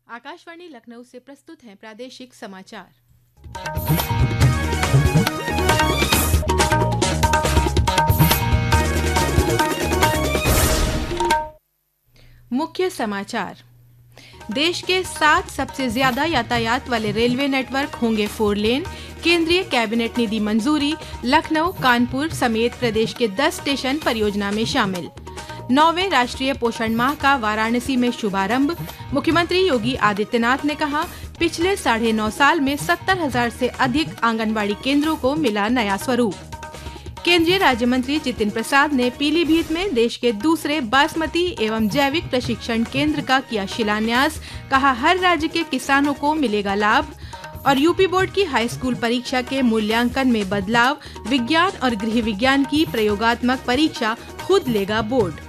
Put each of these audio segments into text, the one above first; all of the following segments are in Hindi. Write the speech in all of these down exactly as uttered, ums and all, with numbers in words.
आकाशवाणी लखनऊ से प्रस्तुत हैं प्रादेशिक समाचार। मुख्य समाचार। देश के सात सबसे ज्यादा यातायात वाले रेलवे नेटवर्क होंगे फोर लेन। केंद्रीय कैबिनेट ने दी मंजूरी। लखनऊ, कानपुर समेत प्रदेश के दस स्टेशन परियोजना में शामिल। नौवें राष्ट्रीय पोषण माह का वाराणसी में शुभारंभ। मुख्यमंत्री योगी आदित्यनाथ ने कहा, पिछले साढ़े नौ साल में सत्तर हजार से अधिक आंगनबाड़ी केंद्रों को मिला नया स्वरूप। केंद्रीय राज्य मंत्री जितिन प्रसाद ने पीलीभीत में देश के दूसरे बासमती एवं जैविक प्रशिक्षण केंद्र का किया शिलान्यास। कहा, हर राज्य के किसानों को मिलेगा लाभ। और यूपी बोर्ड की हाई स्कूल परीक्षा के मूल्यांकन में बदलाव। विज्ञान और गृह विज्ञान की प्रयोगात्मक परीक्षा खुद लेगा बोर्ड।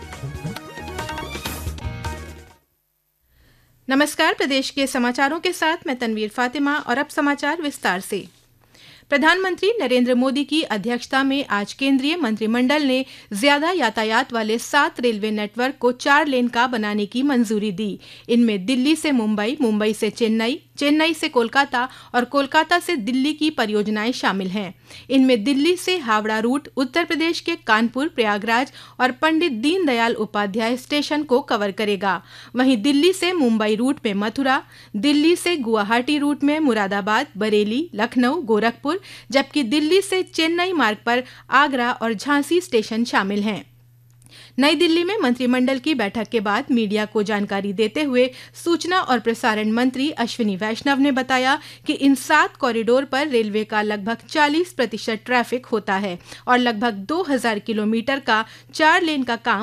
नमस्कार, प्रदेश के समाचारों के साथ मैं तनवीर फातिमा और अब समाचार विस्तार से। प्रधानमंत्री नरेंद्र मोदी की अध्यक्षता में आज केंद्रीय मंत्रिमंडल ने ज्यादा यातायात वाले सात रेलवे नेटवर्क को चार लेन का बनाने की मंजूरी दी। इनमें दिल्ली से मुंबई, मुंबई से चेन्नई, चेन्नई से कोलकाता और कोलकाता से दिल्ली की परियोजनाएं शामिल हैं। इनमें दिल्ली से हावड़ा रूट उत्तर प्रदेश के कानपुर, प्रयागराज और पंडित दीनदयाल उपाध्याय स्टेशन को कवर करेगा। वहीं दिल्ली से मुंबई रूट में मथुरा, दिल्ली से गुवाहाटी रूट में मुरादाबाद, बरेली, लखनऊ, गोरखपुर, जबकि दिल्ली से चेन्नई मार्ग पर आगरा और झांसी स्टेशन शामिल हैं। नई दिल्ली में मंत्रिमंडल की बैठक के बाद मीडिया को जानकारी देते हुए सूचना और प्रसारण मंत्री अश्विनी वैष्णव ने बताया कि इन सात कॉरिडोर पर रेलवे का लगभग चालीस प्रतिशत ट्रैफिक होता है और लगभग दो हजार किलोमीटर का चार लेन का काम